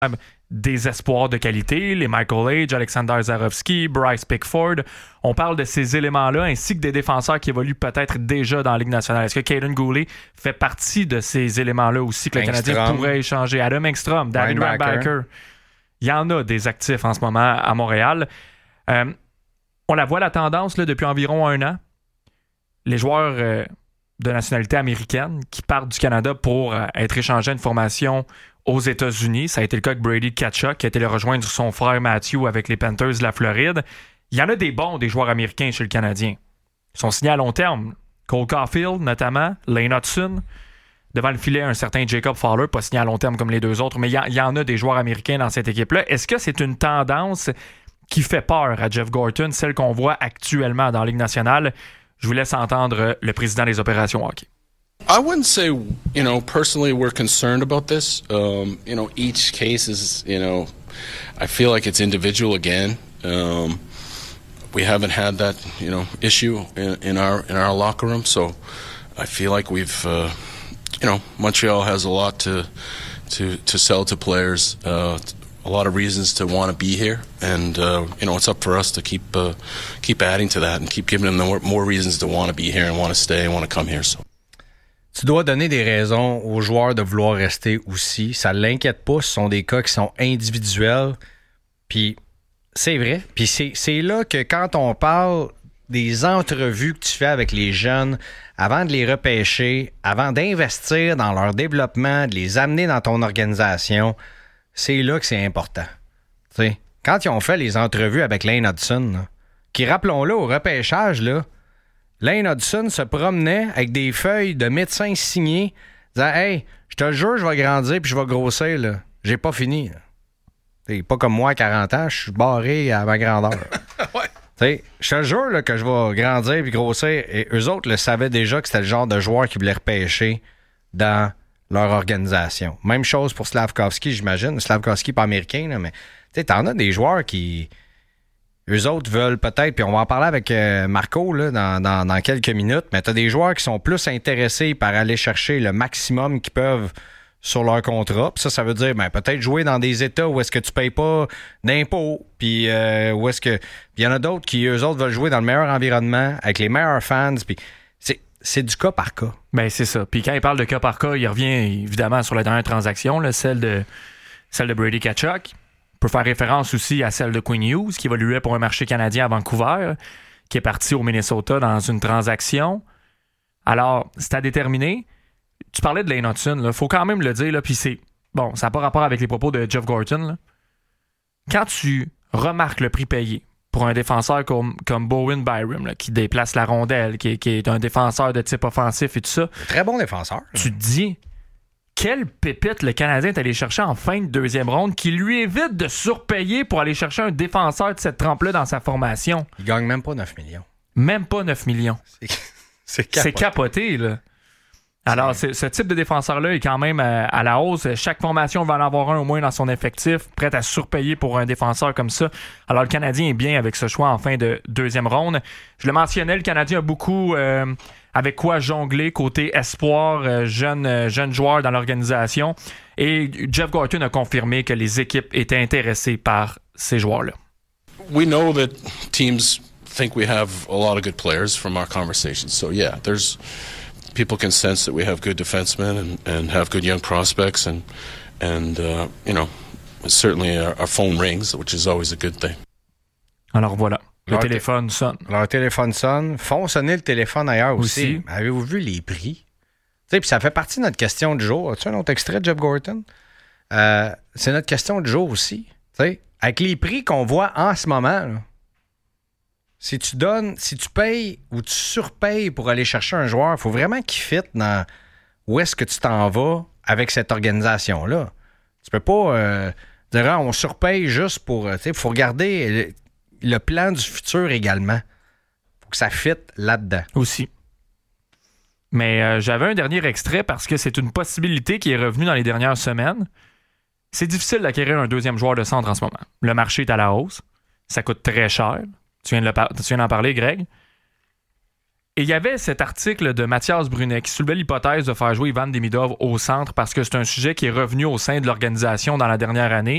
des espoirs de qualité, les Michael Age, Alexander Zarovski, Bryce Pickford. On parle de ces éléments-là, ainsi que des défenseurs qui évoluent peut-être déjà dans la Ligue nationale. Est-ce que Caden Goulet fait partie de ces éléments-là aussi que le Canadien pourrait échanger? Adam Engstrom, David Reinbacher. Il y en a des actifs en ce moment à Montréal. On la voit, la tendance là, depuis environ 1 an. Les joueurs de nationalité américaine qui partent du Canada pour être échangés à une formation aux États-Unis. Ça a été le cas avec Brady Tkachuk qui a été le rejoindre son frère Matthew avec les Panthers de la Floride. Il y en a des bons, des joueurs américains chez le Canadien. Ils sont signés à long terme. Cole Caulfield, notamment, Lane Hudson. Devant le filet, un certain Jacob Fowler, pas signé à long terme comme les deux autres, mais il y en a des joueurs américains dans cette équipe-là. Est-ce que c'est une tendance qui fait peur à Jeff Gorton, celle qu'on voit actuellement dans la Ligue nationale? Je vous laisse entendre le président des opérations hockey. I wouldn't say, personally we're concerned about this. Each case is, I feel like it's individual again. We haven't had that, issue in our locker room, so I feel like we've, Montreal has a lot to sell to players. A lot of reasons to want to be here, and it's up for us to keep adding to that and keep giving them more reasons to want to be here and want to stay and want to come here. So. Tu dois donner des raisons aux joueurs de vouloir rester aussi. Ça l'inquiète pas. Ce sont des cas qui sont individuels. Puis c'est vrai. Puis c'est là que quand on parle des entrevues que tu fais avec les jeunes, avant de les repêcher, avant d'investir dans leur développement, de les amener dans ton organisation, c'est là que c'est important. T'sais, quand ils ont fait les entrevues avec Lane Hudson, là, qui, rappelons-le, au repêchage, là, Lane Hudson se promenait avec des feuilles de médecins signés, disant « Hey, je te jure, je vais grandir puis je vais grossir. Là. J'ai pas fini. T'sais, pas comme moi à 40 ans, je suis barré à ma grandeur. Ouais. Je te jure là, que je vais grandir puis grossir. » Et eux autres le savaient déjà que c'était le genre de joueur qui voulait repêcher dans leur organisation. Même chose pour Slavkovski, j'imagine. Slavkovski, pas américain, là, mais t'en as des joueurs qui... Eux autres veulent peut-être, puis on va en parler avec Marco là, dans quelques minutes, mais t'as des joueurs qui sont plus intéressés par aller chercher le maximum qu'ils peuvent sur leur contrat. Puis ça veut dire peut-être jouer dans des États où est-ce que tu payes pas d'impôts, puis où est-ce que... Puis il y en a d'autres qui, eux autres, veulent jouer dans le meilleur environnement, avec les meilleurs fans, puis c'est du cas par cas. Ben c'est ça. Puis quand il parle de cas par cas, il revient évidemment sur la dernière transaction, là, celle de Brady Tkachuk. On peut faire référence aussi à celle de Quinn Hughes, qui évoluait pour un marché canadien à Vancouver, qui est parti au Minnesota dans une transaction. Alors, c'est à déterminer. Tu parlais de Lane Hudson, il faut quand même le dire, là, puis ça n'a pas rapport avec les propos de Jeff Gorton. Là. Quand tu remarques le prix payé pour un défenseur comme Bowen Byram, là, qui déplace la rondelle, qui est un défenseur de type offensif et tout ça. Très bon défenseur. Tu te dis, quelle pépite le Canadien est allé chercher en fin de deuxième ronde qui lui évite de surpayer pour aller chercher un défenseur de cette trempe-là dans sa formation. Il gagne même pas 9 millions. Même pas 9 millions. C'est capoté. C'est capoté, là. Alors, ce type de défenseur-là est quand même à la hausse. Chaque formation va en avoir un au moins dans son effectif, prêt à surpayer pour un défenseur comme ça. Alors, le Canadien est bien avec ce choix en fin de deuxième ronde. Je le mentionnais, le Canadien a beaucoup avec quoi jongler côté espoir, jeunes joueurs dans l'organisation. Et Jeff Gorton a confirmé que les équipes étaient intéressées par ces joueurs-là. We know that teams think we have a lot of good players from our conversations. So, yeah, people can sense that we have good defensemen and have good young prospects, and certainly our phone rings, which is always a good thing. Alors voilà, le téléphone sonne. Leur téléphone sonne. Font sonner le téléphone ailleurs aussi. Avez-vous vu les prix? Puis ça fait partie de notre question du jour. As-tu un autre extrait de Jeff Gorton? C'est notre question du jour aussi. T'sais, avec les prix qu'on voit en ce moment, là, si tu payes ou tu surpayes pour aller chercher un joueur, il faut vraiment qu'il fitte dans où est-ce que tu t'en vas avec cette organisation-là. Tu peux pas dire on surpaye juste pour... Il faut regarder le plan du futur également. Il faut que ça fitte là-dedans. Aussi. Mais j'avais un dernier extrait parce que c'est une possibilité qui est revenue dans les dernières semaines. C'est difficile d'acquérir un deuxième joueur de centre en ce moment. Le marché est à la hausse. Ça coûte très cher. Tu viens d'en parler, Greg. Et il y avait cet article de Mathias Brunet qui soulevait l'hypothèse de faire jouer Ivan Demidov au centre parce que c'est un sujet qui est revenu au sein de l'organisation dans la dernière année.